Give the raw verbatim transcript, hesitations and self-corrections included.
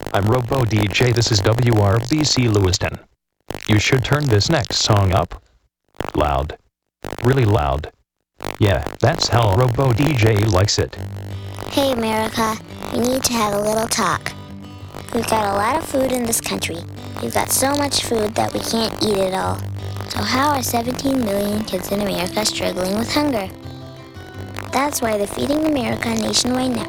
I'm Robo D J, this is W R B C Lewiston. You should turn this next song up. Loud. Really loud. Yeah, that's how Robo D J likes it. Hey America, we need to have a little talk. We've got a lot of food in this country. We've got so much food that we can't eat it all. So how are seventeen million kids in America struggling with hunger? That's why the Feeding America Nationwide Network